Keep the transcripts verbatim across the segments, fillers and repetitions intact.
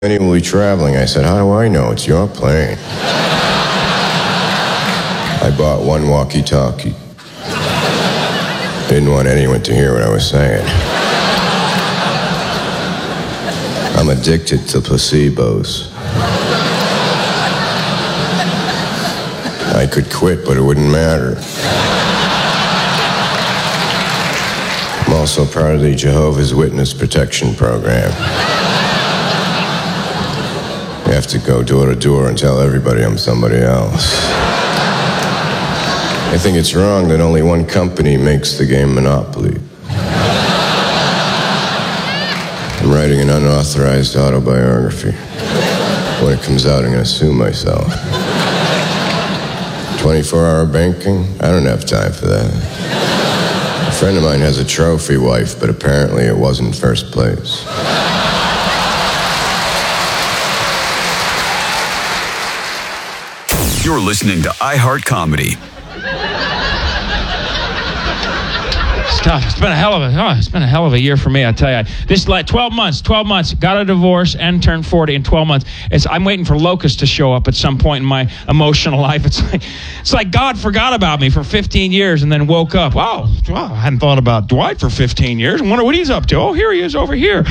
many will be traveling? I said, how do I know? It's your plane. I bought one walkie-talkie. Didn't want anyone to hear what I was saying. I'm addicted to placebos. I could quit, but it wouldn't matter. I'm also part of the Jehovah's Witness Protection Program. You have to go door to door and tell everybody I'm somebody else. I think it's wrong that only one company makes the game Monopoly. I'm writing an unauthorized autobiography. When it comes out, I'm going to sue myself. twenty-four hour banking? I don't have time for that. A friend of mine has a trophy wife, but apparently it wasn't first place. You're listening to iHeart Comedy. It's tough. It's been a hell of a oh, it's been a hell of a year for me, I tell you. This like twelve months, twelve months, got a divorce and turned forty in twelve months. It's I'm waiting for Locust to show up at some point in my emotional life. It's like it's like God forgot about me for fifteen years and then woke up. Wow, wow, I hadn't thought about Dwight for fifteen years. I wonder what he's up to. Oh, here he is over here.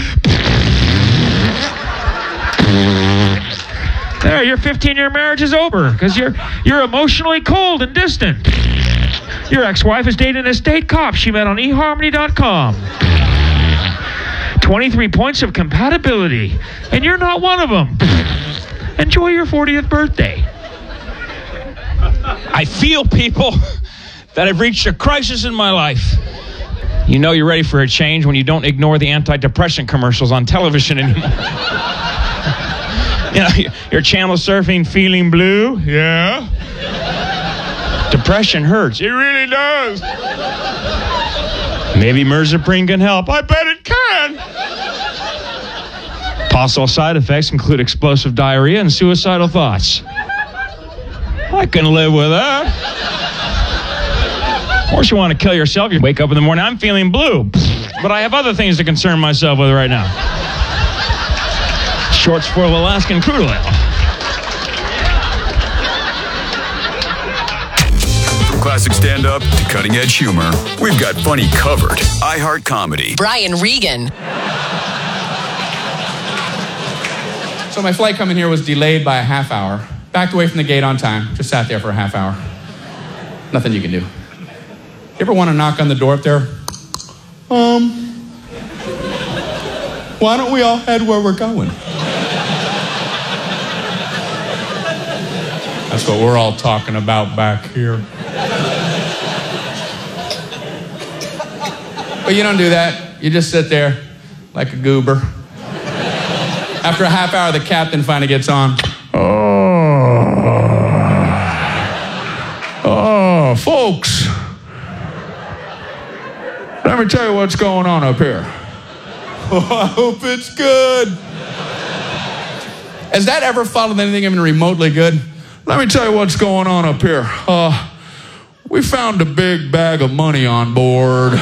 There, your fifteen-year marriage is over because you're you're emotionally cold and distant. Your ex-wife is dating a state cop she met on e harmony dot com. twenty-three points of compatibility, and you're not one of them. Enjoy your fortieth birthday. I feel, people, that I've reached a crisis in my life. You know you're ready for a change when you don't ignore the antidepressant commercials on television anymore. You know, you're channel surfing, feeling blue. Yeah. Depression hurts. It really does. Maybe Mirzaprine can help. I bet it can. Possible side effects include explosive diarrhea and suicidal thoughts. I can live with that. Of course you want to kill yourself. You wake up in the morning, I'm feeling blue. But I have other things to concern myself with right now. Shorts full of Alaskan crude oil. From classic stand-up to cutting-edge humor, we've got funny covered. iHeart Comedy. Brian Regan. So my flight coming here was delayed by a half hour. Backed away from the gate on time. Just sat there for a half hour. Nothing you can do. You ever want to knock on the door up there? Um, why don't we all head where we're going? That's what we're all talking about back here. But you don't do that. You just sit there like a goober. After a half hour, the captain finally gets on. Oh, oh, folks. Let me tell you what's going on up here. Oh, I hope it's good. Has that ever followed anything even remotely good? Let me tell you what's going on up here. Uh, we found a big bag of money on board.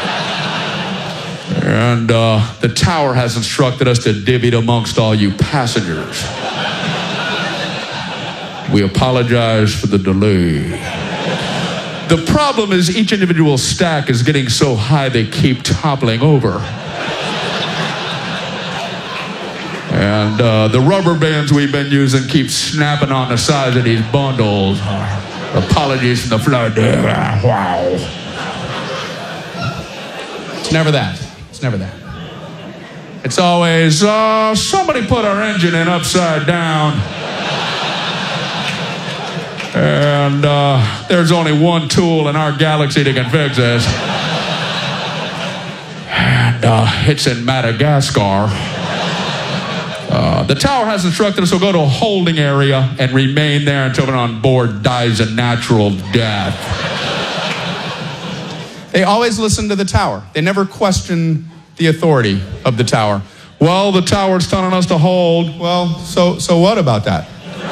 And uh, the tower has instructed us to divvy it amongst all you passengers. We apologize for the delay. The problem is each individual stack is getting so high they keep toppling over. And uh, the rubber bands we've been using keep snapping on the sides of these bundles. Apologies from the flight. Wow. It's never that. It's never that. It's always, uh, somebody put our engine in upside down. And uh, there's only one tool in our galaxy that can fix this. And uh, it's in Madagascar. Uh, the tower has instructed us to go to a holding area and remain there until everyone on board dies a natural death. They always listen to the tower. They never question the authority of the tower. Well, the tower's telling us to hold. Well, so so what about that?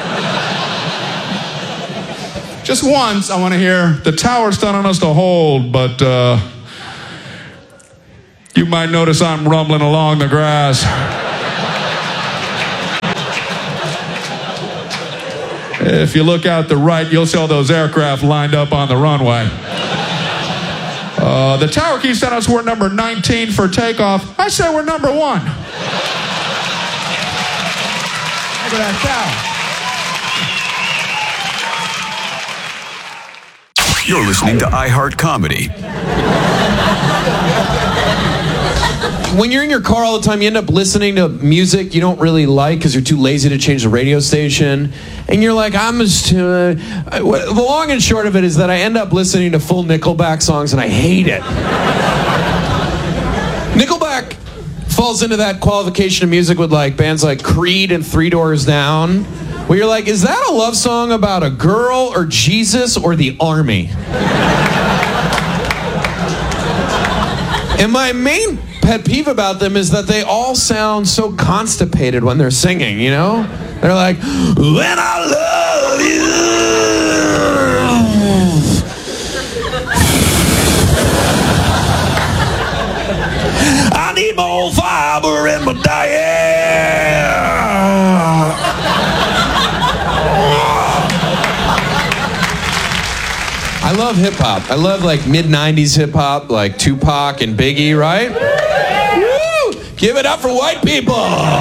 Just once, I want to hear, the tower's telling us to hold, but uh, you might notice I'm rumbling along the grass. If you look out the right, you'll see all those aircraft lined up on the runway. Uh, the tower keys sent us we're number nineteen for takeoff. I say we're number one. Look at that tower. You're listening to iHeart Comedy. When you're in your car all the time, you end up listening to music you don't really like because you're too lazy to change the radio station. And you're like, I'm just... Uh, the long and short of it is that I end up listening to full Nickelback songs, and I hate it. Nickelback falls into that qualification of music with like bands like Creed and Three Doors Down, where you're like, is that a love song about a girl or Jesus or the army? And my main pet peeve about them is that they all sound so constipated when they're singing, you know? They're like, when I love you. I need more fiber in my diet. I love hip hop. I love like mid nineties hip hop, like Tupac and Biggie, right? Woo! Give it up for white people.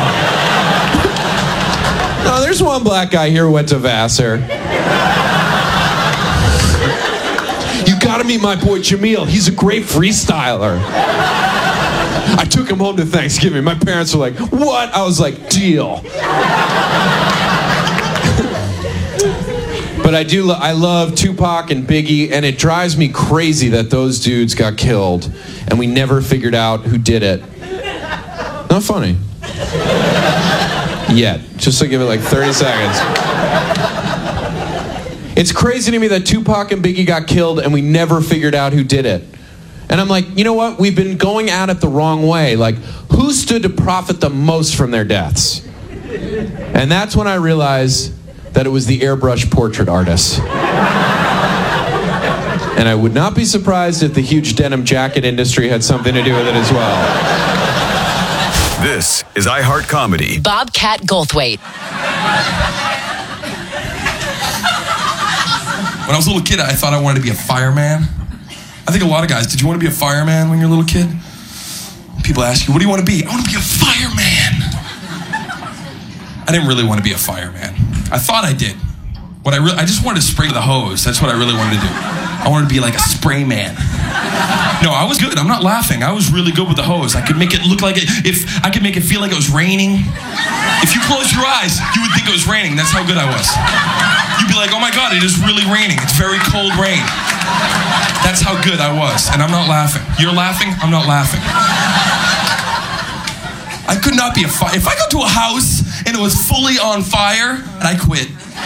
No, there's one black guy here who went to Vassar. You gotta meet my boy Jamil. He's a great freestyler. I took him home to Thanksgiving. My parents were like, what? I was like, deal. But I do, lo- I love Tupac and Biggie, and it drives me crazy that those dudes got killed, and we never figured out who did it. Not funny. Yet. Just to give it like thirty seconds. It's crazy to me that Tupac and Biggie got killed, and we never figured out who did it. And I'm like, you know what? We've been going at it the wrong way. Like, who stood to profit the most from their deaths? And that's when I realized that it was the airbrush portrait artists. And I would not be surprised if the huge denim jacket industry had something to do with it as well. This is iHeart Comedy. Bobcat Goldthwait. When I was a little kid, I thought I wanted to be a fireman. I think a lot of guys, did you want to be a fireman when you were a little kid? People ask you, what do you want to be? I want to be a fireman. I didn't really want to be a fireman. I thought I did. What I really, I just wanted to spray the hose. That's what I really wanted to do. I wanted to be like a spray man. No, I was good. I'm not laughing. I was really good with the hose. I could make it look like it, if I could make it feel like it was raining. If you close your eyes, you would think it was raining. That's how good I was. You'd be like, oh my God, it is really raining. It's very cold rain. That's how good I was. And I'm not laughing. You're laughing? I'm not laughing. I could not be a fire. If I go to a house and it was fully on fire, I quit.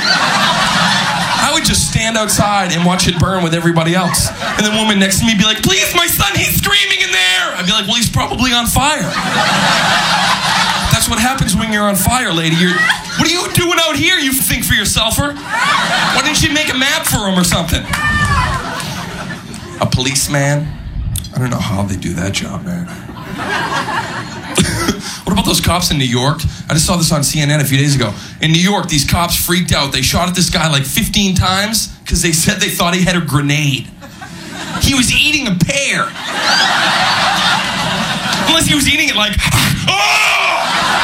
I would just stand outside and watch it burn with everybody else. And the woman next to me would be like, please, my son, he's screaming in there. I'd be like, well, he's probably on fire. That's what happens when you're on fire, lady. You're, what are you doing out here, you think for yourselfer? Why didn't you make a map for him or something? A policeman? I don't know how they do that job, man. What about those cops in New York? I just saw this on C N N a few days ago. In New York, these cops freaked out. They shot at this guy like fifteen times because they said they thought he had a grenade. He was eating a pear. Unless he was eating it like, oh!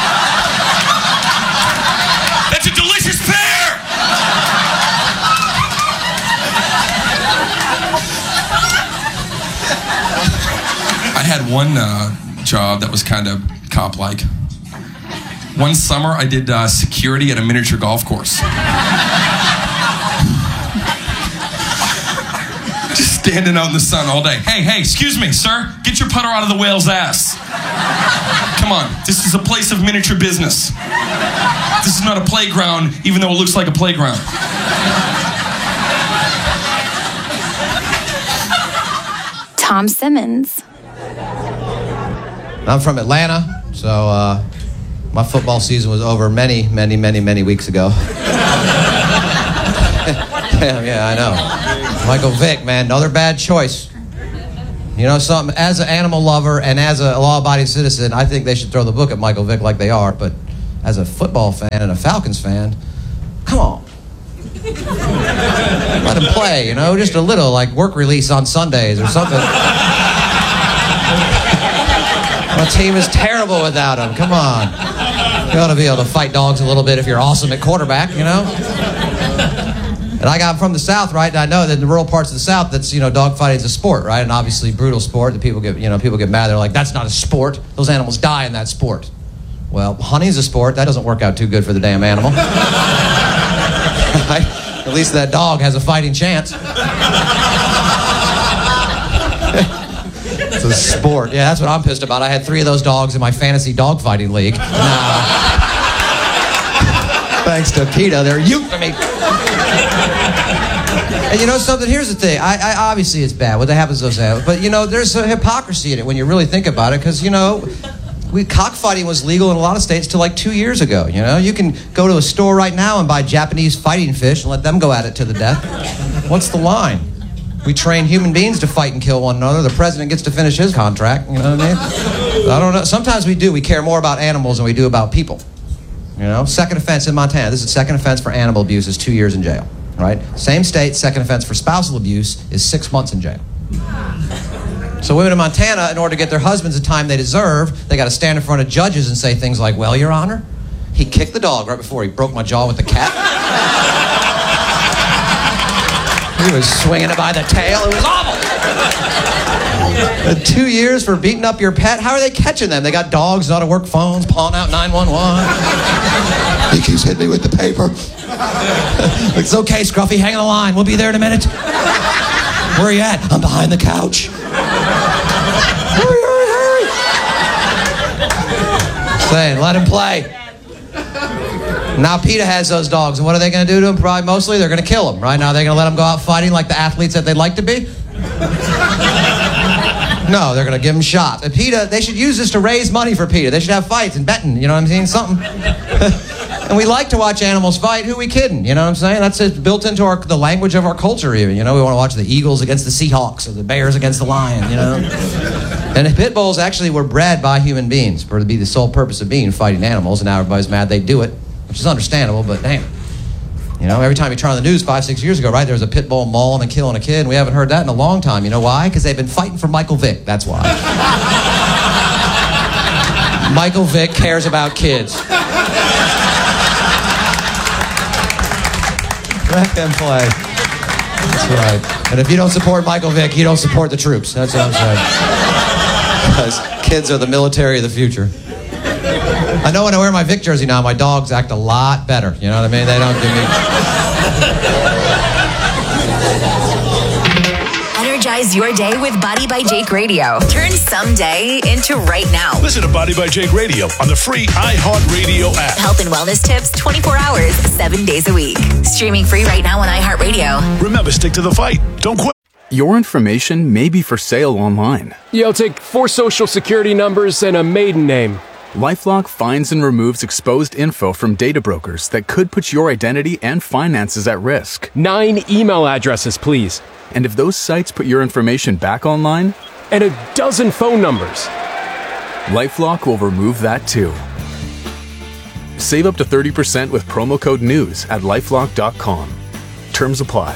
That's a delicious pear! I had one uh, job that was kind of cop-like. One summer, I did uh, security at a miniature golf course. Just standing out in the sun all day. Hey, hey, excuse me, sir. Get your putter out of the whale's ass. Come on, this is a place of miniature business. This is not a playground, even though it looks like a playground. Tom Simmons. I'm from Atlanta, so uh, my football season was over many, many, many, many weeks ago. Damn, yeah, I know. Michael Vick, man, another bad choice. You know something? As an animal lover and as a law-abiding citizen, I think they should throw the book at Michael Vick like they are. But as a football fan and a Falcons fan, come on. Let him play, you know, just a little, like work release on Sundays or something. My team is terrible without him. Come on. You ought to be able to fight dogs a little bit if you're awesome at quarterback, you know? And I got from the South, right? And I know that in the rural parts of the South, that's, you know, dog fighting is a sport, right? And obviously brutal sport that people get, you know, people get mad. They're like, that's not a sport. Those animals die in that sport. Well, hunting's a sport. That doesn't work out too good for the damn animal. Right? At least that dog has a fighting chance. It's a sport. Yeah, that's what I'm pissed about. I had three of those dogs in my fantasy dog fighting league. Now, thanks to PETA, they're euthanasia. And you know something? Here's the thing. I, I obviously it's bad what happens to those animals, but you know there's a hypocrisy in it when you really think about it, because you know we cockfighting was legal in a lot of states till like two years ago. You know, you can go to a store right now and buy Japanese fighting fish and let them go at it to the death. What's the line? We train human beings to fight and kill one another. The president gets to finish his contract. You know what I mean? I don't know. Sometimes we do. We care more about animals than we do about people. You know, second offense in Montana. This is second offense for animal abuse is two years in jail. Right? Same state, second offense for spousal abuse is six months in jail. So women in Montana, in order to get their husbands the time they deserve, they got to stand in front of judges and say things like, well, Your Honor, he kicked the dog right before he broke my jaw with the cat. He was swinging it by the tail. It was awful. Uh, two years for beating up your pet? How are they catching them? They got dogs, know how to work phones, pawn out nine one one. He keeps hitting me with the paper. It's okay, Scruffy. Hang on the line. We'll be there in a minute. Where are you at? I'm behind the couch. Hurry, hurry, hurry. Saying, let him play. Now PETA has those dogs, and what are they going to do to them? Probably mostly they're going to kill them. Right now, they're going to let them go out fighting like the athletes that they'd like to be? No, they're going to give them shots. And PETA, they should use this to raise money for PETA. They should have fights and betting. You know what I'm saying? Something. And we like to watch animals fight. Who are we kidding? You know what I'm saying? That's it, built into our the language of our culture even. You know, we want to watch the Eagles against the Seahawks or the Bears against the Lions, you know? And the pit bulls actually were bred by human beings for to be the sole purpose of being fighting animals, and now everybody's mad they do it, which is understandable, but damn. You know, every time you turn on the news five, six years ago, right, there was a pit bull mauling and killing a kid, and we haven't heard that in a long time. You know why? Because they've been fighting for Michael Vick. That's why. Michael Vick cares about kids. Let them play. That's right. And if you don't support Michael Vick, you don't support the troops. That's what I'm saying. Because kids are the military of the future. I know when I wear my Vic jersey now, my dogs act a lot better. You know what I mean? They don't do me. Energize your day with Body by Jake Radio. Turn someday into right now. Listen to Body by Jake Radio on the free iHeartRadio app. Health and wellness tips twenty-four hours, seven days a week. Streaming free right now on iHeartRadio. Remember, stick to the fight. Don't quit. Your information may be for sale online. Yeah, I'll take four social security numbers and a maiden name. LifeLock finds and removes exposed info from data brokers that could put your identity and finances at risk. Nine email addresses, please. And if those sites put your information back online? And a dozen phone numbers. LifeLock will remove that too. Save up to thirty percent with promo code NEWS at lifelock dot com. Terms apply.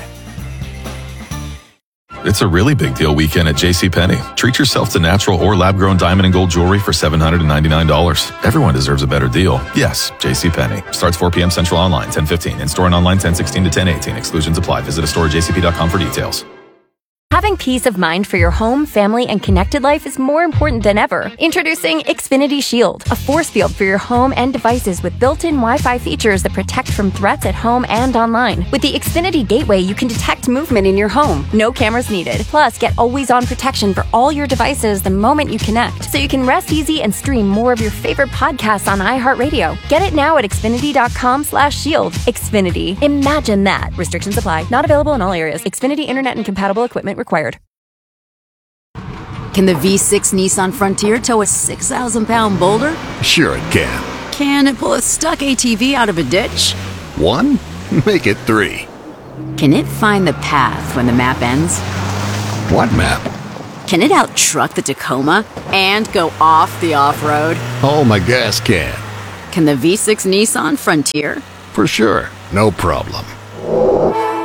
It's a really big deal weekend at JCPenney. Treat yourself to natural or lab-grown diamond and gold jewelry for seven hundred ninety-nine dollars. Everyone deserves a better deal. Yes, JCPenney. Starts four p.m. Central online, ten fifteen. In-store and online, ten sixteen to ten eighteen. Exclusions apply. Visit a store at j c p dot com for details. Having peace of mind for your home, family, and connected life is more important than ever. Introducing Xfinity Shield, a force field for your home and devices with built-in Wi-Fi features that protect from threats at home and online. With the Xfinity Gateway, you can detect movement in your home. No cameras needed. Plus, get always-on protection for all your devices the moment you connect, so you can rest easy and stream more of your favorite podcasts on iHeartRadio. Get it now at xfinity dot com slash shield. Xfinity. Imagine that. Restrictions apply. Not available in all areas. Xfinity Internet and compatible equipment required. Can the V six Nissan Frontier tow a six thousand pound boulder? Sure it can. Can it pull a stuck A T V out of a ditch? One? Make it three. Can it find the path when the map ends? What map? Can it out-truck the Tacoma and go off the off-road? Oh, my gas can. Can the V six Nissan Frontier? For sure. No problem.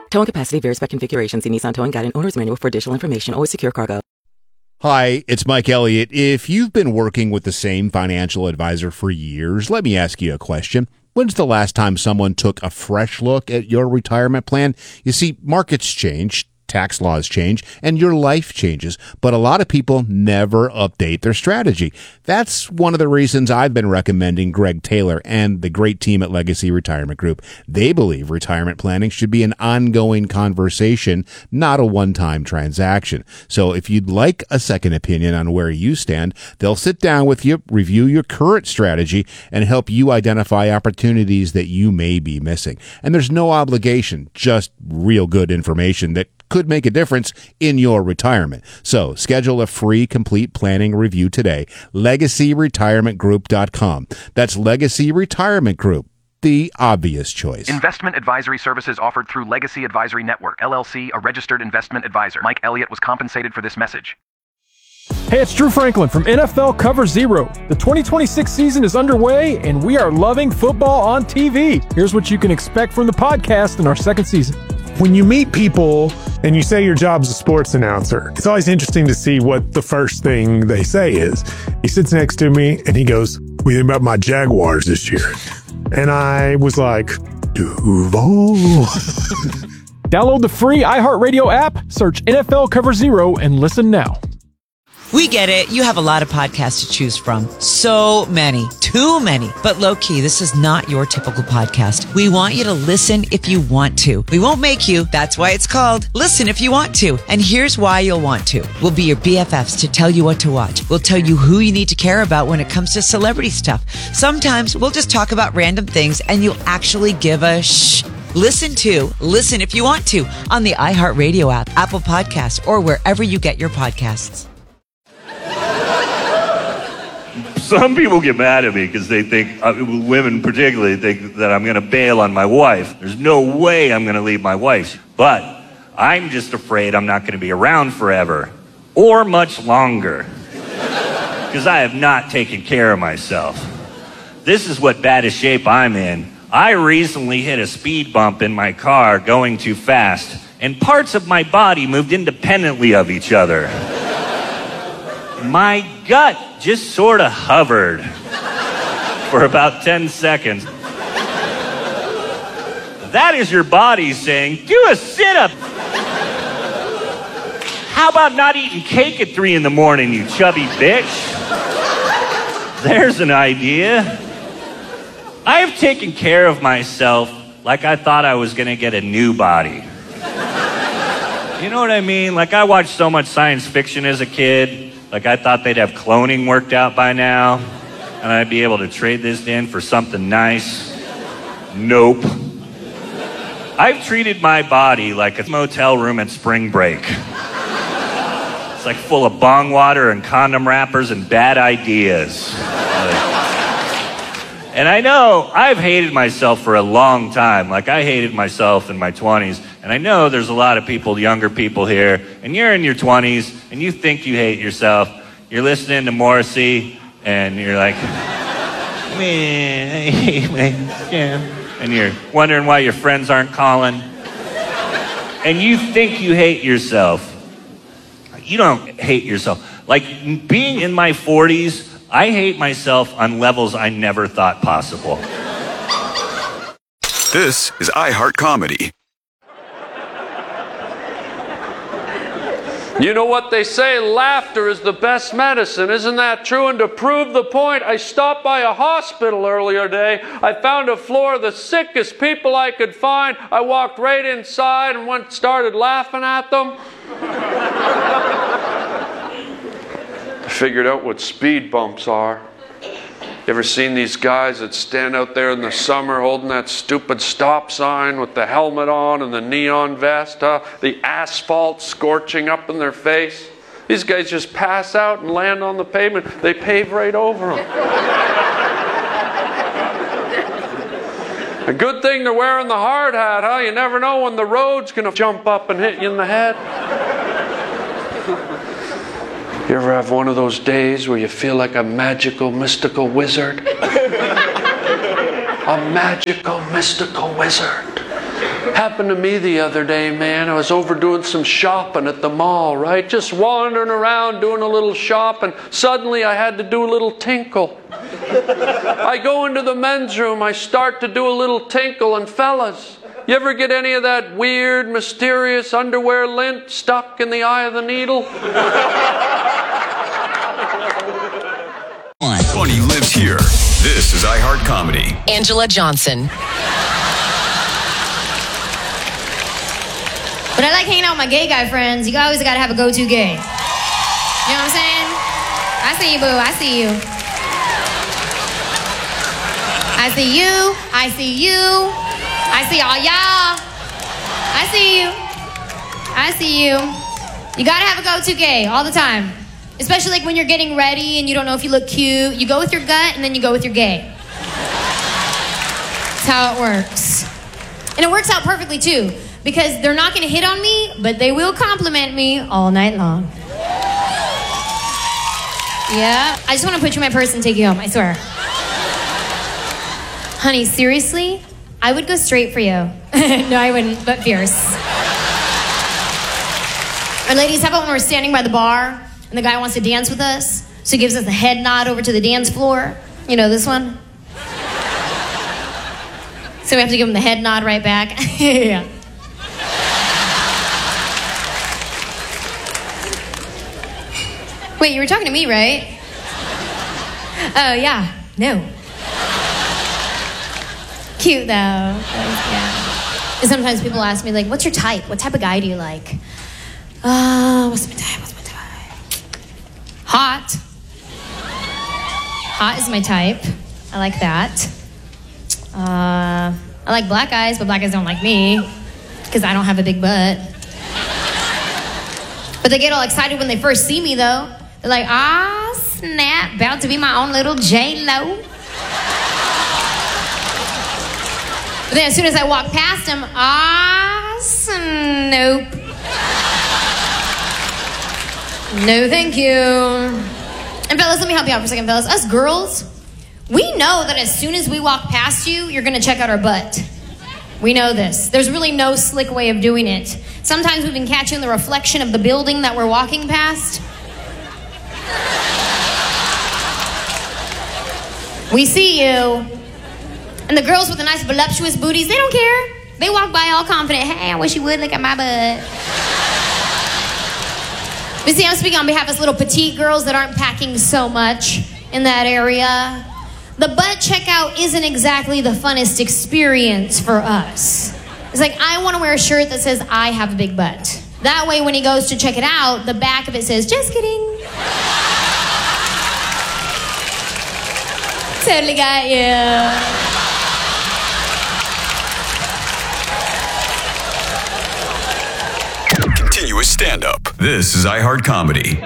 Towing capacity varies by configuration. See Nissan Towing Guide and Owner's Manual for additional information. Always secure cargo. Hi, it's Mike Elliott. If you've been working with the same financial advisor for years, let me ask you a question. When's the last time someone took a fresh look at your retirement plan? You see, markets change, tax laws change, and your life changes, but a lot of people never update their strategy. That's one of the reasons I've been recommending Greg Taylor and the great team at Legacy Retirement Group. They believe retirement planning should be an ongoing conversation, not a one-time transaction. So if you'd like a second opinion on where you stand, they'll sit down with you, review your current strategy, and help you identify opportunities that you may be missing. And there's no obligation, just real good information that could make a difference in your retirement. So schedule a free complete planning review today. legacy retirement group dot com. That's Legacy Retirement Group, the obvious choice. Investment advisory services offered through Legacy Advisory Network, L L C, a registered investment advisor. Mike Elliott was compensated for this message. Hey, it's Drew Franklin from N F L Cover Zero. The twenty twenty-six season is underway, and we are loving football on T V. Here's what you can expect from the podcast in our second season. When you meet people and you say your job's a sports announcer, it's always interesting to see what the first thing they say is. He sits next to me and he goes, "What do you think about my Jaguars this year?" And I was like, Duval. Download the free iHeartRadio app, search N F L Cover Zero, and listen now. We get it. You have a lot of podcasts to choose from. So many. Too many. But low-key, this is not your typical podcast. We want you to listen if you want to. We won't make you. That's why it's called Listen If You Want To. And here's why you'll want to. We'll be your B F Fs to tell you what to watch. We'll tell you who you need to care about when it comes to celebrity stuff. Sometimes we'll just talk about random things and you'll actually give a shh. Listen to Listen If You Want To on the iHeartRadio app, Apple Podcasts, or wherever you get your podcasts. Some people get mad at me because they think, uh, women particularly, think that I'm going to bail on my wife. There's no way I'm going to leave my wife. But I'm just afraid I'm not going to be around forever or much longer because I have not taken care of myself. This is what baddest shape I'm in. I recently hit a speed bump in my car going too fast, and parts of my body moved independently of each other. My gut just sort of hovered for about ten seconds. That is your body saying, do a sit-up. How about not eating cake at three in the morning, you chubby bitch? There's an idea. I have taken care of myself like I thought I was going to get a new body. You know what I mean? Like I watched so much science fiction as a kid. Like I thought they'd have cloning worked out by now, and I'd be able to trade this in for something nice. Nope. I've treated my body like a motel room at spring break. It's like full of bong water and condom wrappers and bad ideas. And I know I've hated myself for a long time. Like I hated myself in my twenties. And I know there's a lot of people, younger people here, and you're in your twenties, and you think you hate yourself. You're listening to Morrissey, and you're like, man, I hate myself. And you're wondering why your friends aren't calling. And you think you hate yourself. You don't hate yourself. Like being in my forties, I hate myself on levels I never thought possible. This is iHeart Comedy. You know what they say, laughter is the best medicine. Isn't that true? And to prove the point, I stopped by a hospital earlier today. I found a floor of the sickest people I could find. I walked right inside and went started laughing at them. I figured out what speed bumps are. You ever seen these guys that stand out there in the summer holding that stupid stop sign with the helmet on and the neon vest, huh? The asphalt scorching up in their face? These guys just pass out and land on the pavement. They pave right over them. A good thing they're wearing the hard hat, huh? You never know when the road's going to jump up and hit you in the head. You ever have one of those days where you feel like a magical, mystical wizard? A magical, mystical wizard. Happened to me the other day, man. I was over doing some shopping at the mall, right? Just wandering around doing a little shopping. Suddenly I had to do a little tinkle. I go into the men's room, I start to do a little tinkle, and fellas, you ever get any of that weird, mysterious underwear lint stuck in the eye of the needle? Funny lives here. This is iHeart Comedy. Angela Johnson. But I like hanging out with my gay guy friends. You always gotta have a go-to gay. You know what I'm saying? I see you, boo. I see you. I see you. I see you. I see all y'all. I see you. I see you. You gotta have a go-to gay all the time. Especially like when you're getting ready and you don't know if you look cute. You go with your gut and then you go with your gay. That's how it works. And it works out perfectly too. Because they're not gonna hit on me, but they will compliment me all night long. Yeah, I just wanna put you in my purse and take you home, I swear. Honey, seriously? I would go straight for you. No, I wouldn't, but fierce. Or ladies, how about when we're standing by the bar and the guy wants to dance with us? So he gives us a head nod over to the dance floor. You know this one? So we have to give him the head nod right back. Yeah. Wait, you were talking to me, right? Oh, yeah. No. Cute, though. Yeah. And sometimes people ask me, like, what's your type? What type of guy do you like? Uh, what's my type? What's my type? Hot. Hot is my type. I like that. Uh, I like black guys, but black guys don't like me because I don't have a big butt. But they get all excited when they first see me, though. They're like, ah, snap, about to be my own little J-Lo. But then as soon as I walk past them, ah, nope. No, thank you. And fellas, let me help you out for a second, fellas. Us girls, we know that as soon as we walk past you, you're gonna check out our butt. We know this. There's really no slick way of doing it. Sometimes we can catch you in the reflection of the building that we're walking past. We see you. And the girls with the nice voluptuous booties, they don't care. They walk by all confident. Hey, I wish you would look at my butt. But see, I'm speaking on behalf of us little petite girls that aren't packing so much in that area. The butt checkout isn't exactly the funnest experience for us. It's like, I want to wear a shirt that says, I have a big butt. That way, when he goes to check it out, the back of it says, just kidding. Totally got you. Continuous stand-up. This is iHeart Comedy.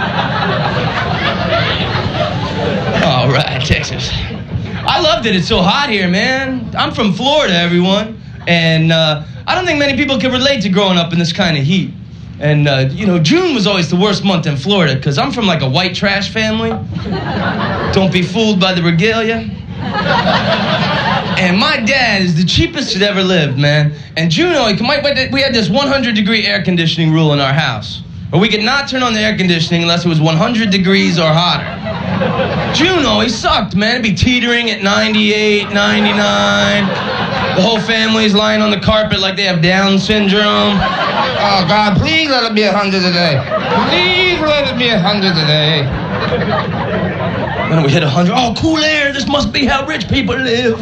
All right, Texas. I love that it's so hot here, man. I'm from Florida, everyone. And uh, I don't think many people can relate to growing up in this kind of heat. And, uh, you know, June was always the worst month in Florida because I'm from, like, a white trash family. Don't be fooled by the regalia. And my dad is the cheapest that ever lived, man. And Juno, we had this one hundred degree air conditioning rule in our house. Or we could not turn on the air conditioning unless it was one hundred degrees or hotter. Juno, he sucked, man. He'd be teetering at ninety-eight, ninety-nine. The whole family's lying on the carpet like they have Down syndrome. Oh, God, please let it be one hundred today. Please let it be one hundred today. Then we hit one hundred. Oh, cool air. This must be how rich people live.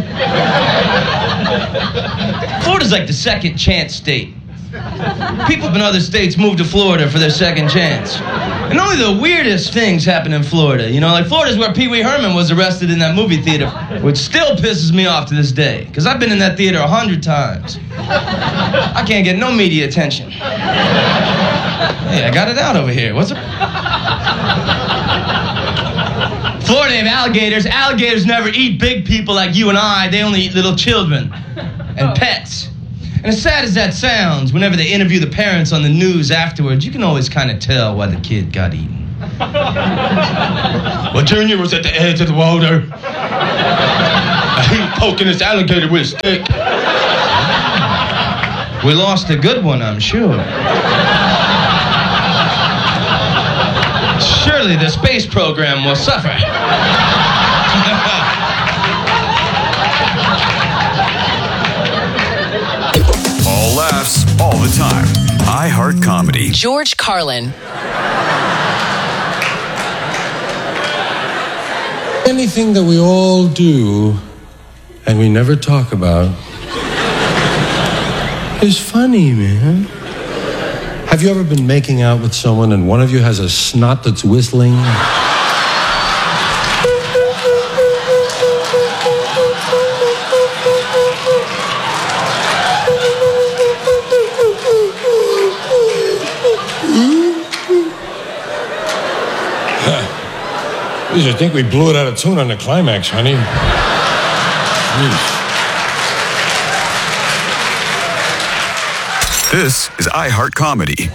Florida's like the second chance state. People in other states move to Florida for their second chance. And only the weirdest things happen in Florida. You know, like Florida's where Pee Wee Herman was arrested in that movie theater, which still pisses me off to this day, because I've been in that theater a hundred times. I can't get no media attention. Hey, I got it out over here. What's it? Florida, they have alligators. Alligators never eat big people like you and I. They only eat little children and pets. And as sad as that sounds, whenever they interview the parents on the news afterwards, you can always kind of tell why the kid got eaten. Well, Junior was at the edge of the water. He poking this alligator with a stick. We lost a good one, I'm sure. Surely the space program will suffer. All laughs, all the time. iHeart Comedy. George Carlin. Anything that we all do and we never talk about is funny, man. Have you ever been making out with someone and one of you has a snot that's whistling? Geez, I think we blew it out of tune on the climax, honey. Jeez. This is iHeart Comedy.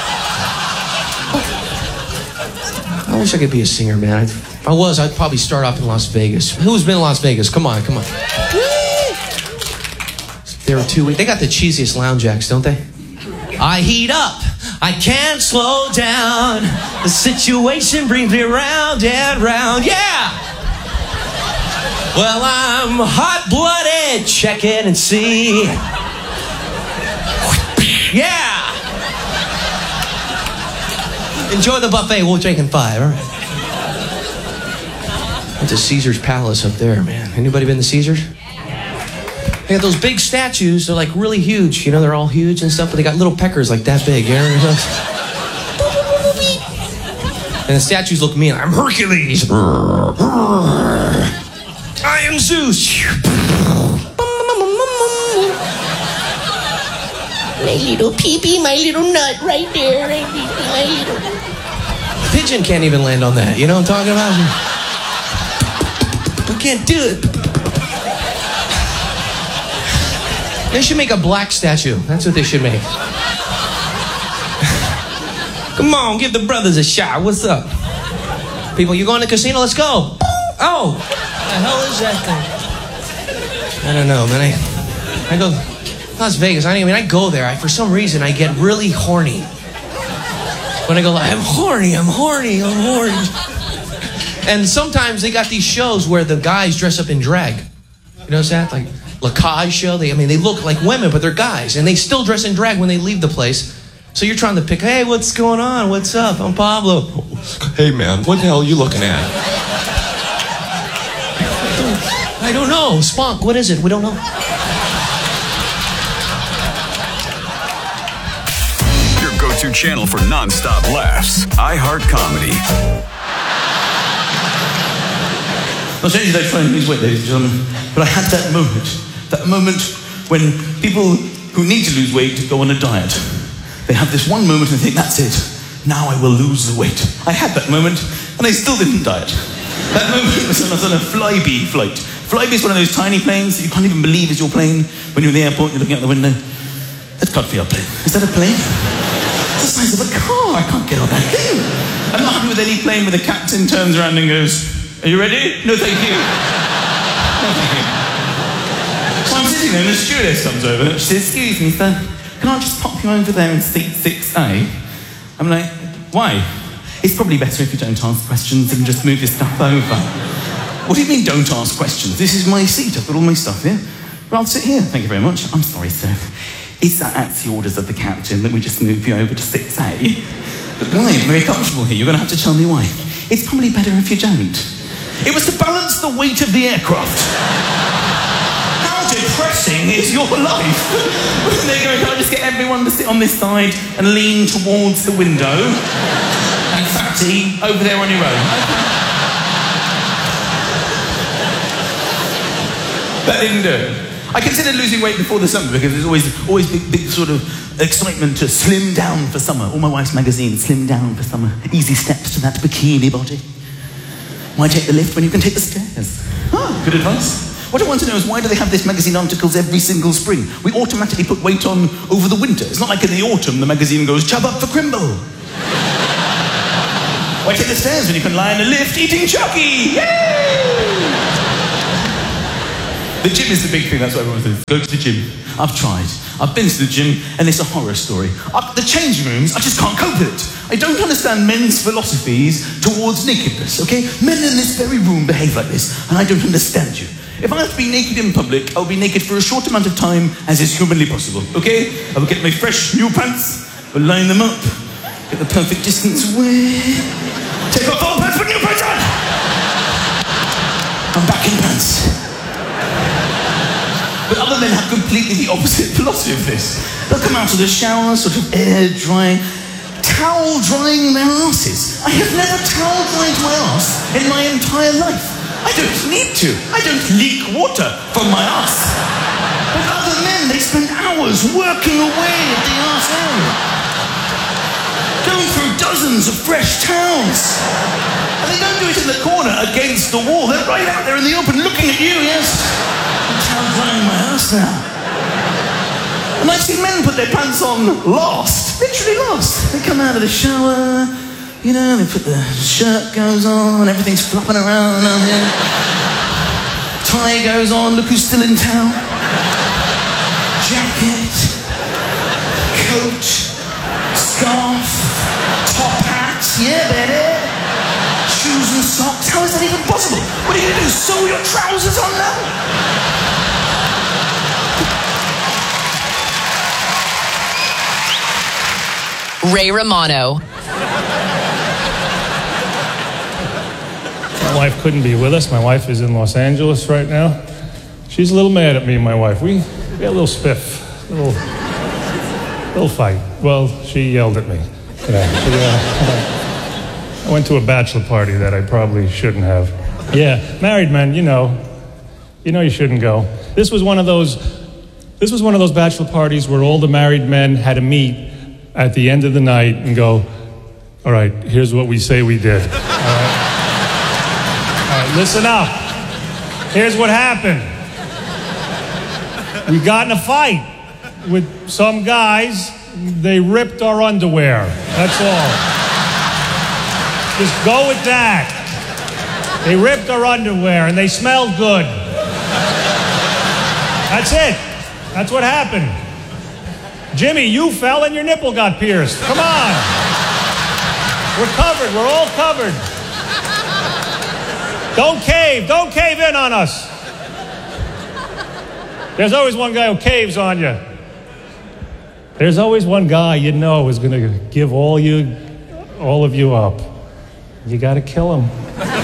I wish I could be a singer, man. If I was, I'd probably start off in Las Vegas. Who's been in Las Vegas? Come on, come on. There were two. They got the cheesiest lounge acts, don't they? I heat up. I can't slow down. The situation brings me round and round. Yeah! Well, I'm hot-blooded. Check it and see. Yeah! Enjoy the buffet. We'll take in five. All right. Went to Caesar's Palace up there, man. Anybody been to Caesar's? They got those big statues. They're like really huge. You know, they're all huge and stuff, but they got little peckers like that big. You know? And the statues look mean. I'm Hercules. I am Zeus. My little pee-pee, my little nut right there. My little... Pigeon can't even land on that. You know what I'm talking about? We can't do it. They should make a black statue. That's what they should make. Come on, give the brothers a shot. What's up? People, you going to the casino? Let's go. Oh, what the hell is that thing? I don't know, man. I, I go Las Vegas. I mean, I go there. I, for some reason, I get really horny. When I go, I'm horny, I'm horny, I'm horny. And sometimes they got these shows where the guys dress up in drag. You know what's that? Like Lacage show. They, I mean, they look like women, but they're guys, and they still dress in drag when they leave the place. So you're trying to pick, hey, what's going on? What's up? I'm Pablo. Hey, man, what the hell are you looking at? I don't know. Spunk, what is it? We don't know. Your go-to channel for non-stop laughs. iHeart Comedy. Not only did I try and lose weight, ladies and gentlemen, but I had that moment. That moment when people who need to lose weight go on a diet. They have this one moment and think, that's it. Now I will lose the weight. I had that moment, and I still didn't diet. That moment was on a Flybe flight. Flybe is one of those tiny planes that you can't even believe is your plane. When you're in the airport, you're looking out the window. That can't be our plane. Is that a plane? It's the size of a car. I can't get on that thing. I'm not happy with any plane where the captain turns around and goes, are you ready? No, thank you. No, thank you. So I'm sitting there and the stewardess comes over. She says, excuse me, sir. Can I just pop you over there in seat six A? I'm like, why? It's probably better if you don't ask questions and just move your stuff over. What do you mean, don't ask questions? This is my seat. I've got all my stuff here. Well, I'll sit here. Thank you very much. I'm sorry, sir. Is that at the orders of the captain that we just move you over to six A? But why? I'm very comfortable here. You're going to have to tell me why. It's probably better if you don't. It was to balance the weight of the aircraft. How depressing is your life? They're going, can I just get everyone to sit on this side and lean towards the window? And Fatty, over there on your own. That didn't do it. I considered losing weight before the summer because there's always always big, big sort of excitement to slim down for summer. All my wife's magazine, slim down for summer. Easy steps to that bikini body. Why take the lift when you can take the stairs? Ah, good advice. What I want to know is why do they have this magazine articles every single spring? We automatically put weight on over the winter. It's not like in the autumn the magazine goes, chub up for Crimble. Why take the stairs when you can lie in a lift eating Chucky? Yay! The gym is the big thing, that's what everyone says. Go to the gym. I've tried. I've been to the gym, and it's a horror story. I, the changing rooms, I just can't cope with it. I don't understand men's philosophies towards nakedness, okay? Men in this very room behave like this, and I don't understand you. If I have to be naked in public, I'll be naked for a short amount of time as is humanly possible, okay? I will get my fresh new pants, I'll line them up, get the perfect distance away, take off all pants, put new pants on! I'm back in pants. But other men have completely the opposite philosophy of this. They'll come out of the shower, sort of air drying, towel drying their asses. I have never towel dried my ass in my entire life. I don't need to. I don't leak water from my ass. But other men, they spend hours working away at the arse area, going through dozens of fresh towels. And they don't do it in the corner against the wall. They're right out there in the open looking at you, yes? I'm towel drying my ass now. And I've seen men put their pants on last, literally last. They come out of the shower, you know, they put the shirt goes on, everything's flopping around down here. Tie goes on, look who's still in town. Jacket, coat, scarf, top hat, yeah, baby. Shoes and socks, how is that even possible? What are you gonna do, sew your trousers on now? Ray Romano. My wife couldn't be with us. My wife is in Los Angeles right now. She's a little mad at me and my wife. We, we had a little spiff, a little, little fight. Well, she yelled at me. Yeah, she, uh, I went to a bachelor party that I probably shouldn't have. Yeah, married men, you know, you know you shouldn't go. This was one of those, this was one of those bachelor parties where all the married men had to meet at the end of the night and go, all right, here's what we say we did. All right? All right, listen up. Here's what happened. We got in a fight with some guys. They ripped our underwear. That's all. Just go with that. They ripped our underwear and they smelled good. That's it. That's what happened. Jimmy, you fell and your nipple got pierced. Come on. We're covered. We're all covered. Don't cave. Don't cave in on us. There's always one guy who caves on you. There's always one guy you know is going to give all you, all of you up. You got to kill him.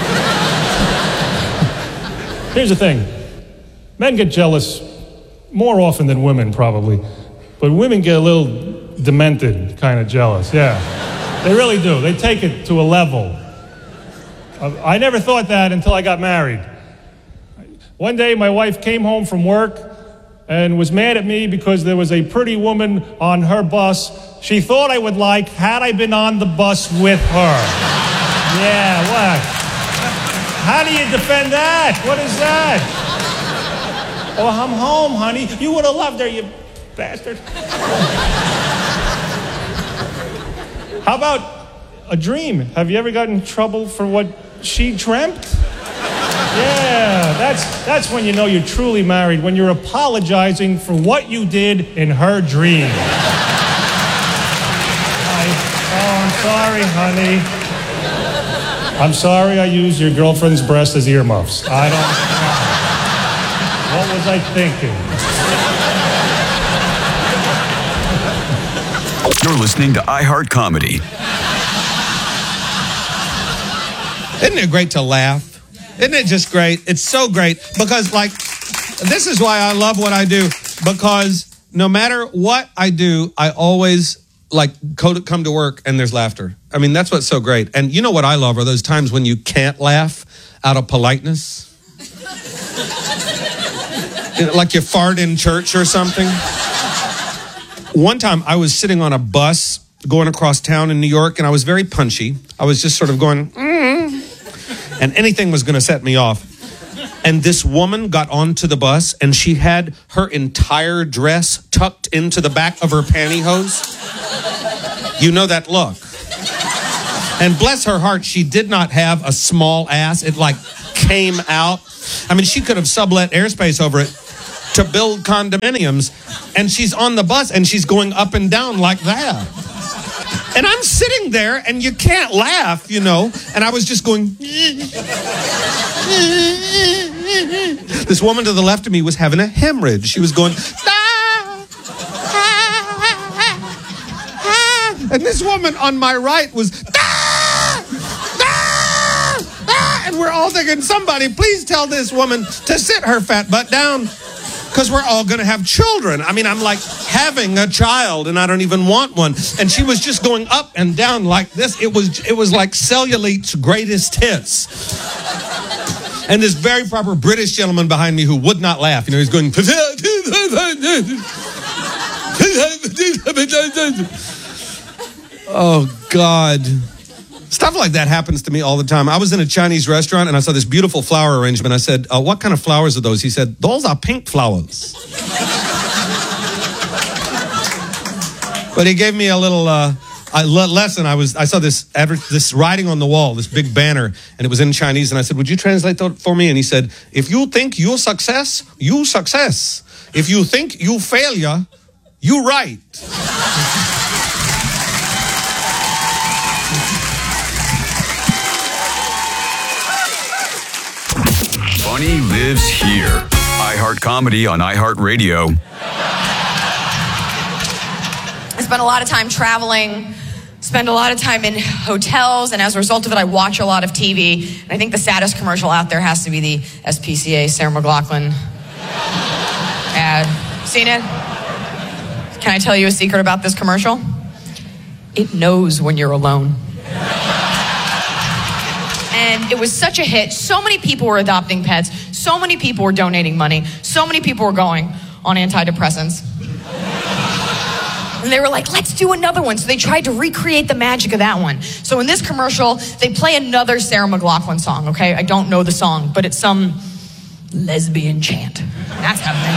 Here's the thing. Men get jealous more often than women, probably. But women get a little demented, kind of jealous, yeah. They really do. They take it to a level. Uh, I never thought that until I got married. One day, my wife came home from work and was mad at me because there was a pretty woman on her bus she thought I would like had I been on the bus with her. Yeah, what? How do you defend that? What is that? Oh, I'm home, honey. You would have loved her, you bastard. How about a dream? Have you ever gotten in trouble for what she dreamt? Yeah, that's that's when you know you're truly married, when you're apologizing for what you did in her dream. I, oh, I'm sorry, honey. I'm sorry I used your girlfriend's breast as earmuffs. I don't know. What was I thinking? You're listening to iHeart Comedy. Isn't it great to laugh? Isn't it just great? It's so great because, like, this is why I love what I do, because no matter what I do, I always, like, come to work and there's laughter. I mean, that's what's so great. And you know what I love are those times when you can't laugh out of politeness. Like you fart in church or something. One time I was sitting on a bus going across town in New York, and I was very punchy. I was just sort of going, mm, and anything was going to set me off. And this woman got onto the bus, and she had her entire dress tucked into the back of her pantyhose. You know that look. And bless her heart, she did not have a small ass. It like came out. I mean, she could have sublet airspace over it to build condominiums, and she's on the bus, and she's going up and down like that. And I'm sitting there, and you can't laugh, you know, and I was just going... This woman to the left of me was having a hemorrhage. She was going... And this woman on my right was... And we're all thinking, somebody please tell this woman to sit her fat butt down, because we're all going to have children. I mean, I'm like having a child, and I don't even want one. And she was just going up and down like this. It was it was like Cellulite's greatest hits. And this very proper British gentleman behind me who would not laugh. You know, he's going... Oh, God. Stuff like that happens to me all the time. I was in a Chinese restaurant, and I saw this beautiful flower arrangement. I said, uh, what kind of flowers are those? He said, those are pink flowers. But he gave me a little uh, a lesson. I was I saw this adver- this writing on the wall, this big banner, and it was in Chinese. And I said, would you translate that for me? And he said, if you think you success, you success. If you think you failure, you right. Funny lives here. iHeart Comedy on iHeartRadio. I spend a lot of time traveling, spend a lot of time in hotels, and as a result of it, I watch a lot of T V. And I think the saddest commercial out there has to be the S P C A Sarah McLachlan ad. Seen it? Can I tell you a secret about this commercial? It knows when you're alone. And it was such a hit. So many people were adopting pets. So many people were donating money. So many people were going on antidepressants. And they were like, let's do another one. So they tried to recreate the magic of that one. So in this commercial, they play another Sarah McLachlan song, okay? I don't know the song, but it's some lesbian chant. That's happening.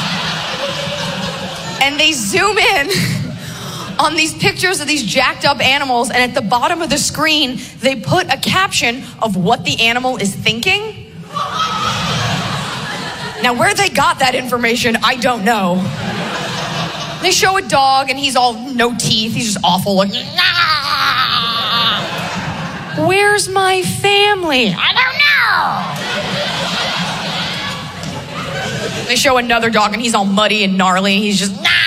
And they zoom in on these pictures of these jacked up animals, and at the bottom of the screen, they put a caption of what the animal is thinking. Now, where they got that information, I don't know. They show a dog, and he's all no teeth. He's just awful. Like, nah. Where's my family? I don't know. They show another dog, and he's all muddy and gnarly. He's just, nah.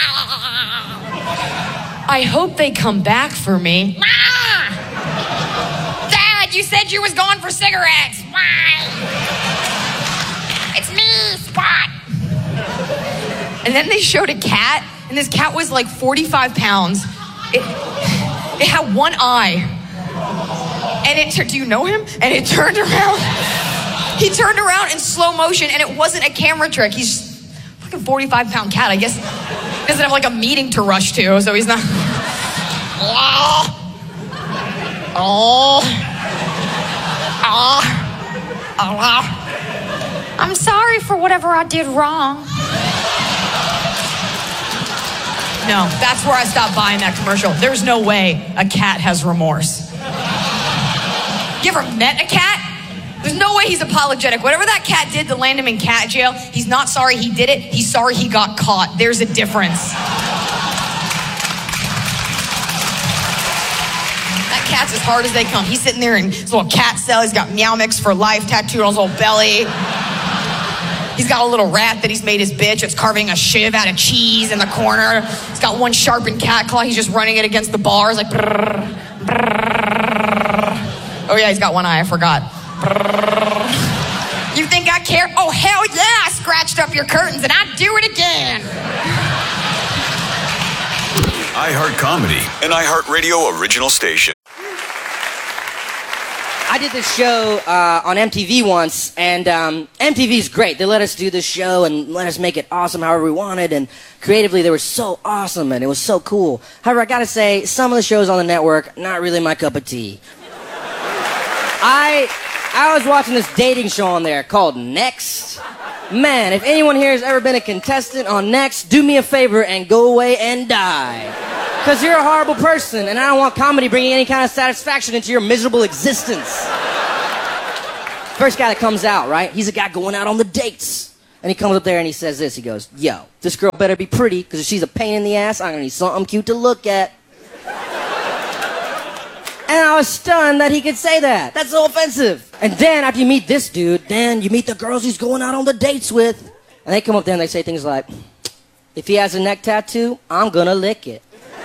I hope they come back for me. Nah. Dad, you said you was going for cigarettes. Why? It's me, Spot. And then they showed a cat, and this cat was like forty-five pounds. It, it had one eye. And it, do you know him? And it turned around. He turned around in slow motion, and it wasn't a camera trick. He's just a fucking forty-five pound cat. I guess he doesn't have like a meeting to rush to, so he's not. Oh. Oh. Oh. Oh. I'm sorry for whatever I did wrong. No, that's where I stopped buying that commercial. There's no way a cat has remorse. You ever met a cat? There's no way he's apologetic. Whatever that cat did to land him in cat jail, he's not sorry he did it. He's sorry he got caught. There's a difference. That cat's as hard as they come. He's sitting there in his little cat cell. He's got Meow Mix for life tattooed on his whole belly. He's got a little rat that he's made his bitch. It's carving a shiv out of cheese in the corner. He's got one sharpened cat claw. He's just running it against the bars like brrr, brrr. Oh yeah, he's got one eye. I forgot. Brrr. You think I care? Oh hell yeah! I scratched up your curtains and I'd do it again. iHeart Comedy, an iHeartRadio original station. I did this show uh, on M T V once, and um, M T V's great. They let us do this show and let us make it awesome however we wanted, and creatively they were so awesome, and it was so cool. However, I gotta say, some of the shows on the network, not really my cup of tea. I, I was watching this dating show on there called Next. Man, if anyone here has ever been a contestant on Next, do me a favor and go away and die. Because you're a horrible person, and I don't want comedy bringing any kind of satisfaction into your miserable existence. First guy that comes out, right? He's a guy going out on the dates. And he comes up there and he says this. He goes, yo, this girl better be pretty, because if she's a pain in the ass, I'm going to need something cute to look at. And I was stunned that he could say that. That's so offensive. And then after you meet this dude, then you meet the girls he's going out on the dates with. And they come up there and they say things like, if he has a neck tattoo, I'm going to lick it.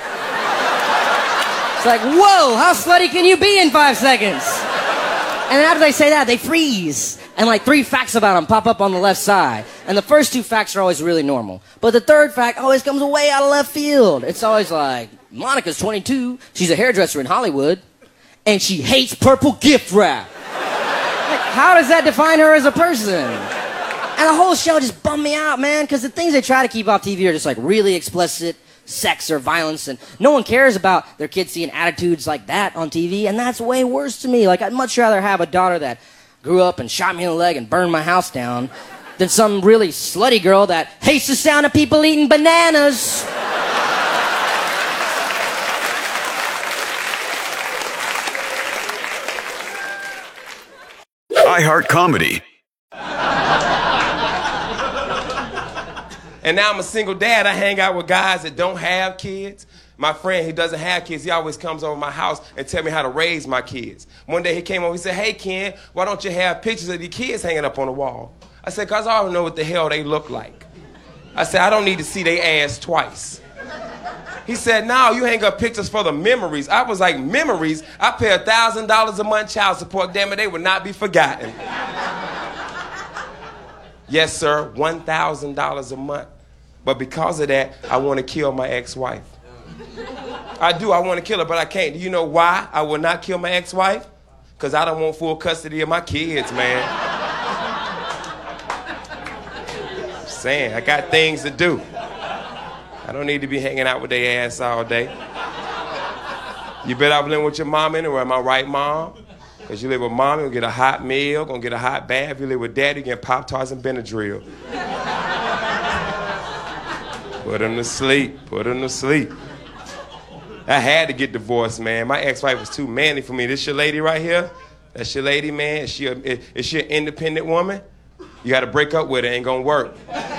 It's like, whoa, how slutty can you be in five seconds? And then after they say that, they freeze. And like three facts about him pop up on the left side. And the first two facts are always really normal. But the third fact always comes way out of left field. It's always like, Monica's twenty-two, she's a hairdresser in Hollywood, and she hates purple gift wrap. Like, how does that define her as a person? And the whole show just bummed me out, man, because the things they try to keep off T V are just like really explicit sex or violence, and no one cares about their kids seeing attitudes like that on T V, and that's way worse to me. Like, I'd much rather have a daughter that grew up and shot me in the leg and burned my house down than some really slutty girl that hates the sound of people eating bananas. iHeart Comedy. And now I'm a single dad. I hang out with guys that don't have kids. My friend, he doesn't have kids, he always comes over my house and tell me how to raise my kids. One day he came over, he said, hey, Ken, why don't you have pictures of the kids hanging up on the wall? I said, because I already know what the hell they look like. I said, I don't need to see their ass twice. He said, no, you hang up pictures for the memories. I was like, memories? I pay one thousand dollars a month child support. Damn it, they would not be forgotten. Yes, sir, one thousand dollars a month. But because of that, I want to kill my ex-wife. I do, I want to kill her, but I can't. Do you know why I will not kill my ex-wife? Because I don't want full custody of my kids, man. Just saying, I got things to do. I don't need to be hanging out with their ass all day. You bet I was living with your mom anyway. Am I right, Mom? Because you live with Mom, you'll get a hot meal, gonna get a hot bath. If you live with Daddy, you get Pop-Tarts and Benadryl. Put him to sleep. Put him to sleep. I had to get divorced, man. My ex-wife was too manly for me. This your lady right here? That's your lady, man? Is she, a, is she an independent woman? You got to break up with her. Ain't going to work.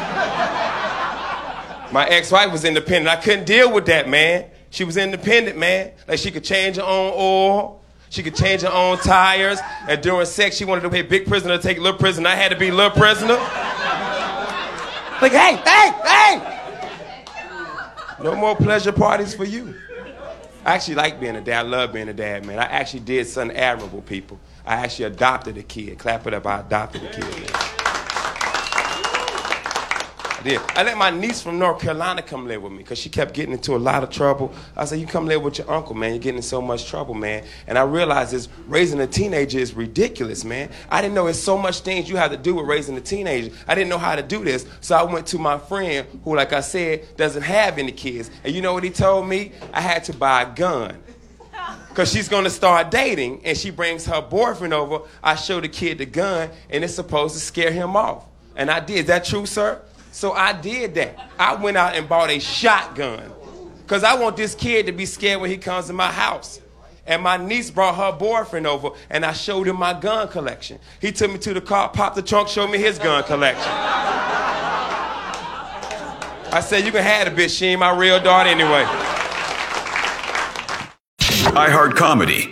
My ex-wife was independent. I couldn't deal with that, man. She was independent, man. Like, she could change her own oil. She could change her own tires. And during sex, she wanted to be big prisoner to take little prisoner. I had to be little prisoner. Like, hey, hey, hey! No more pleasure parties for you. I actually like being a dad. I love being a dad, man. I actually did something admirable, people. I actually adopted a kid. Clap it up, I adopted a kid, man. I did. I let my niece from North Carolina come live with me because she kept getting into a lot of trouble. I said, you come live with your uncle, man. You're getting in so much trouble, man. And I realized this, raising a teenager is ridiculous, man. I didn't know there's so much things you have to do with raising a teenager. I didn't know how to do this. So I went to my friend who, like I said, doesn't have any kids. And you know what he told me? I had to buy a gun. Because she's going to start dating, and she brings her boyfriend over. I show the kid the gun, and it's supposed to scare him off. And I did. Is that true, sir? So I did that. I went out and bought a shotgun because I want this kid to be scared when he comes to my house. And my niece brought her boyfriend over, and I showed him my gun collection. He took me to the car, popped the trunk, showed me his gun collection. I said, you can have the bitch. She ain't my real daughter anyway. iHeart Comedy.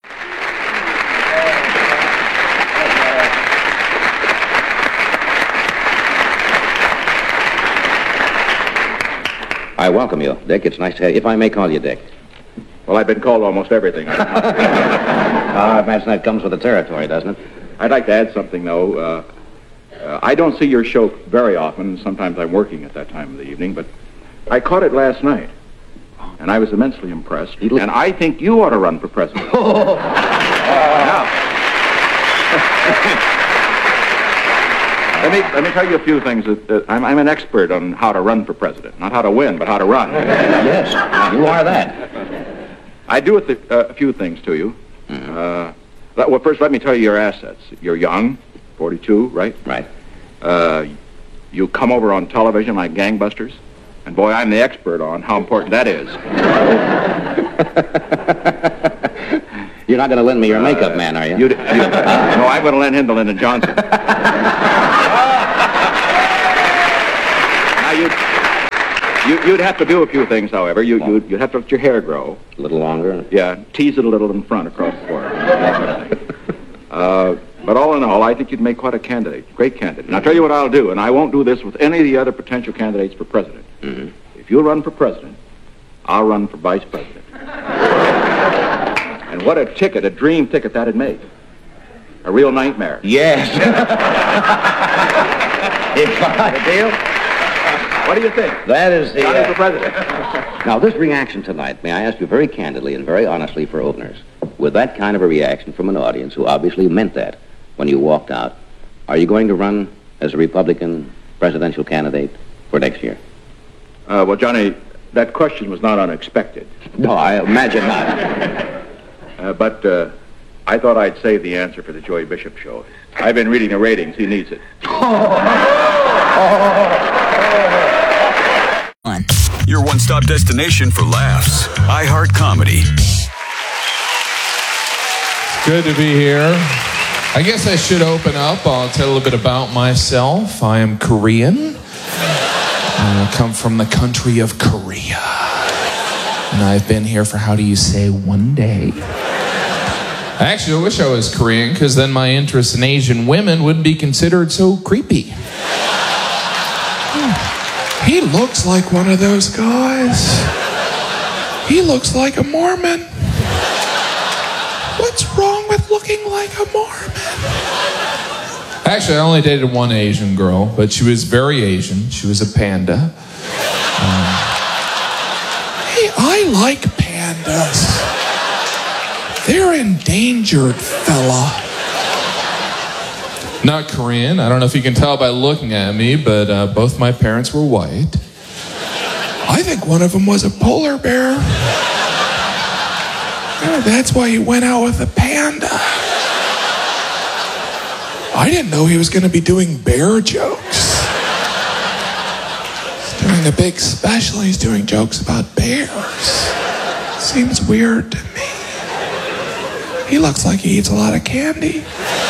I welcome you, Dick. It's nice to have you. If I may call you Dick. Well, I've been called almost everything. uh, I imagine that comes with the territory, doesn't it? I'd like to add something, though. Uh, uh, I don't see your show very often. Sometimes I'm working at that time of the evening, but I caught it last night, and I was immensely impressed. And I think you ought to run for president. Now, Let me, let me tell you a few things. That, uh, I'm, I'm an expert on how to run for president. Not how to win, but how to run. Yes, you are that. I do a, th- uh, a few things to you. Mm-hmm. Uh, well, first, let me tell you your assets. You're young, forty-two, right? Right. Uh, you come over on television like gangbusters. And, boy, I'm the expert on how important that is. You're not going to lend me your makeup man, are you? You'd, you uh, no, I'm going to lend him to Lyndon Johnson. Now, you'd, you, you'd have to do a few things, however. You, you'd, you'd have to let your hair grow. A little longer? Yeah, tease it a little in front across the forehead. uh, but all in all, I think you'd make quite a candidate, great candidate. And I'll tell you what I'll do, and I won't do this with any of the other potential candidates for president. Mm-hmm. If you'll run for president, I'll run for vice president. And what a ticket, a dream ticket that'd make. A real nightmare. Yes. If I... The deal? What do you think? That is the... Running Uh, for president. Now, this reaction tonight, may I ask you very candidly and very honestly for openers, with that kind of a reaction from an audience who obviously meant that when you walked out, are you going to run as a Republican presidential candidate for next year? Uh, well, Johnny, that question was not unexpected. No, I imagine not. Uh, but uh, I thought I'd save the answer for the Joey Bishop show. I've been reading the ratings. He needs it. Your one-stop destination for laughs. iHeart Comedy. Good to be here. I guess I should open up. I'll tell a little bit about myself. I am Korean. I come from the country of Korea. And I've been here for, how do you say, one day. Actually, I wish I was Korean, because then my interest in Asian women wouldn't be considered so creepy. He looks like one of those guys. He looks like a Mormon. What's wrong with looking like a Mormon? Actually, I only dated one Asian girl, but she was very Asian. She was a panda. Um, hey, I like pandas. They're endangered, fella. Not Korean. I don't know if you can tell by looking at me, but uh, both my parents were white. I think one of them was a polar bear. Oh, that's why he went out with a panda. I didn't know he was going to be doing bear jokes. He's doing a big special. He's doing jokes about bears. Seems weird to me. He looks like he eats a lot of candy.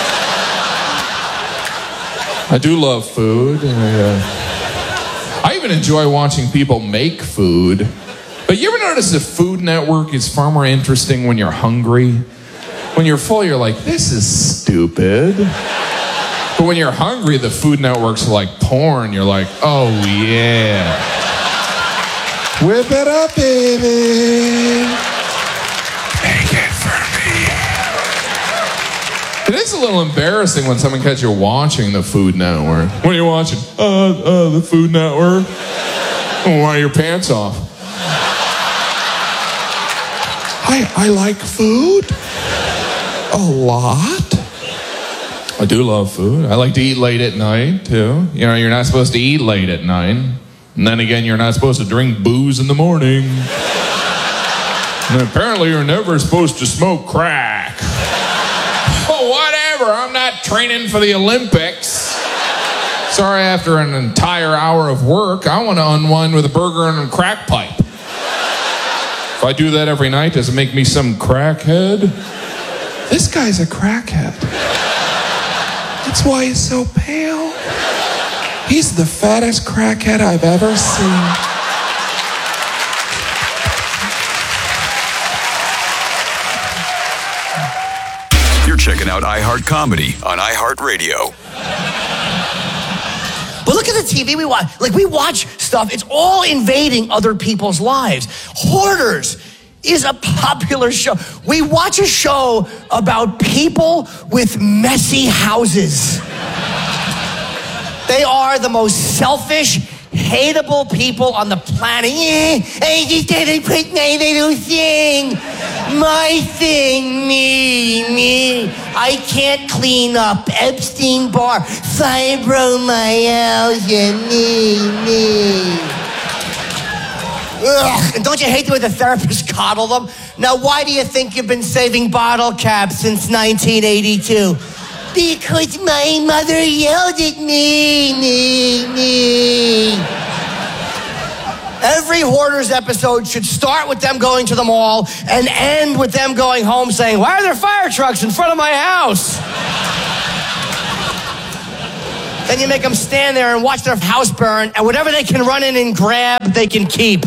I do love food. And I, uh, I even enjoy watching people make food. But you ever notice the Food Network is far more interesting when you're hungry? When you're full, you're like, this is stupid. But when you're hungry, the Food Network's like porn. You're like, oh yeah. Whip it up, baby. Make it for me. It is a little embarrassing when someone catches you watching the Food Network. What are you watching? Uh, uh, the Food Network. Oh, why are your pants off? I, I like food a lot. I do love food. I like to eat late at night, too. You know, you're not supposed to eat late at night. And then again, you're not supposed to drink booze in the morning. And apparently, you're never supposed to smoke crack. Oh, whatever. I'm not training for the Olympics. Sorry, after an entire hour of work, I want to unwind with a burger and a crack pipe. If I do that every night, does it make me some crackhead? This guy's a crackhead. That's why he's so pale. He's the fattest crackhead I've ever seen. You're checking out iHeart Comedy on iHeartRadio. But look at the T V we watch. Like, we watch stuff. It's all invading other people's lives. Hoarders is a popular show. We watch a show about people with messy houses. They are the most selfish, hateable people on the planet. Eh, I just gotta put my little thing. My thing, me, me. I can't clean up. Epstein Barr, fibromyalgia, me, me. Ugh, and don't you hate the way the therapists coddle them? Now, why do you think you've been saving bottle caps since nineteen eighty-two? Because my mother yelled at me, me, me. Every Hoarders episode should start with them going to the mall and end with them going home saying, why are there fire trucks in front of my house? Then you make them stand there and watch their house burn, and whatever they can run in and grab, they can keep.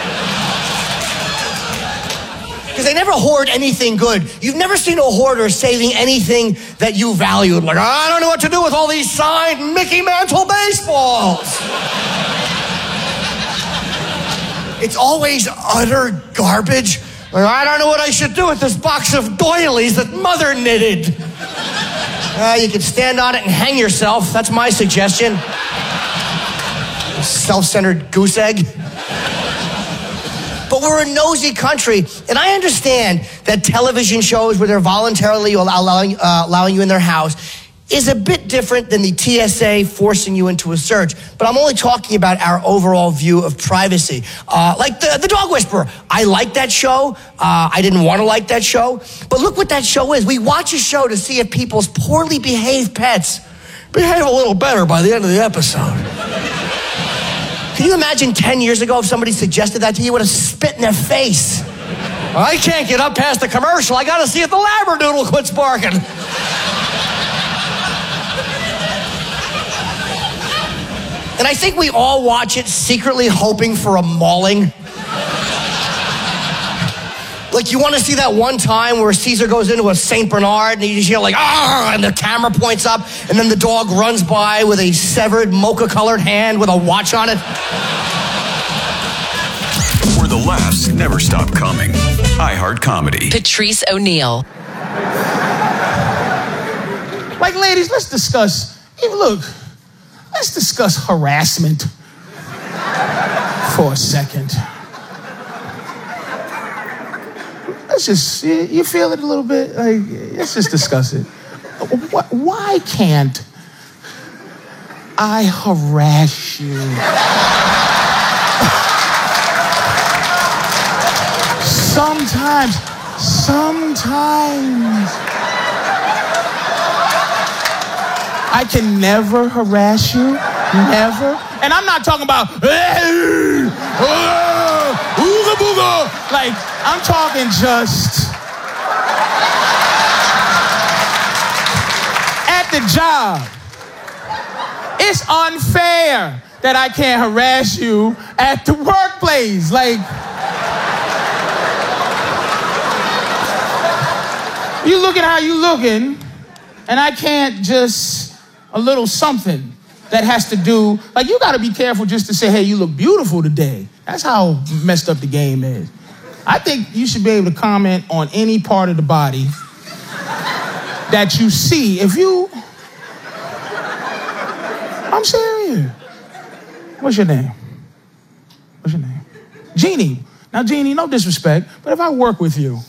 Because they never hoard anything good. You've never seen a hoarder saving anything that you valued. Like, I don't know what to do with all these signed Mickey Mantle baseballs. It's always utter garbage. Like, I don't know what I should do with this box of doilies that Mother knitted. Uh, you can stand on it and hang yourself. That's my suggestion. Self-centered goose egg. But we're a nosy country, and I understand that television shows where they're voluntarily allowing, uh, allowing you in their house is a bit different than the T S A forcing you into a search. But I'm only talking about our overall view of privacy. Uh, like the, the Dog Whisperer. I like that show. Uh, I didn't want to like that show. But look what that show is. We watch a show to see if people's poorly behaved pets behave a little better by the end of the episode. Can you imagine ten years ago if somebody suggested that to you, you would have spit in their face. I can't get up past the commercial. I got to see if the Labradoodle quits barking. And I think we all watch it secretly hoping for a mauling. Like, you want to see that one time where Caesar goes into a Saint Bernard and you just hear like, ah, and the camera points up and then the dog runs by with a severed mocha-colored hand with a watch on it. Where the laughs never stop coming. iHeart Comedy. Patrice O'Neal. Like, ladies, let's discuss, hey, look, let's discuss harassment for a second. Let's just, you feel it a little bit? Like, let's just discuss it. Why can't I harass you? Sometimes, sometimes. I can never harass you, never. And I'm not talking about, hey, oh, ooga booga. Like, I'm talking just at the job. It's unfair that I can't harass you at the workplace. Like, you looking how you looking, and I can't just a little something that has to do, like, you got to be careful just to say, hey, you look beautiful today. That's how messed up the game is. I think you should be able to comment on any part of the body that you see. If you, I'm serious. What's your name? What's your name? Jeannie. Now, Jeannie, no disrespect, but if I work with you,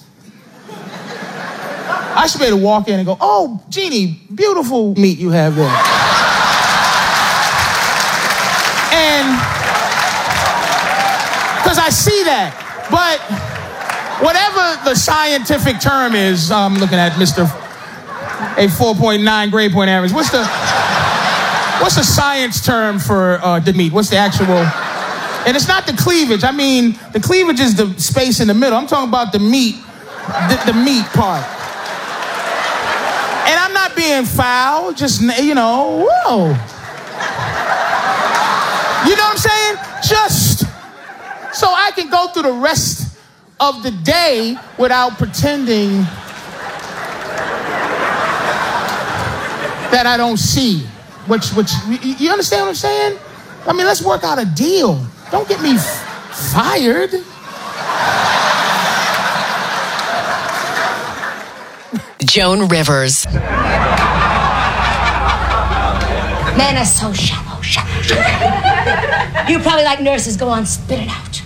I should be able to walk in and go, oh, Jeannie, beautiful meat you have there. And, because I see that. But whatever the scientific term is, I'm looking at Mister A four point nine grade point average. What's the, what's the science term for uh, the meat? What's the actual, and it's not the cleavage. I mean, the cleavage is the space in the middle. I'm talking about the meat, the, the meat part. And I'm not being foul, just, you know, whoa. You know what I'm saying? Just so I can go through the rest of the day without pretending that I don't see. Which, which, you understand what I'm saying? I mean, let's work out a deal. Don't get me f- fired. Joan Rivers. Men are so shallow, shallow, shallow. You probably like nurses. Go on, spit it out.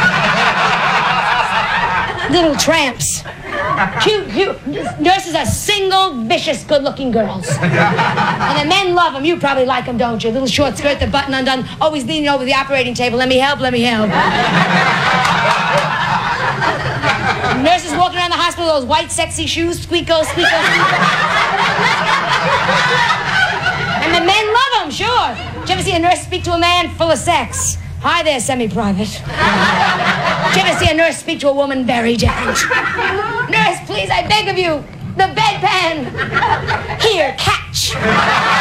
Little tramps. Cute, cute. Nurses are single, vicious, good-looking girls. And the men love them. You probably like them, don't you? Little short skirt, the button undone, always leaning over the operating table. Let me help, let me help. Nurses walking around the hospital with those white, sexy shoes, squeako, squeako, squeako. And the men love them, sure. Did you ever see a nurse speak to a man full of sex? Hi there, semi-private. Did you ever see a nurse speak to a woman very different? Nurse, please, I beg of you, the bedpan. Here, catch.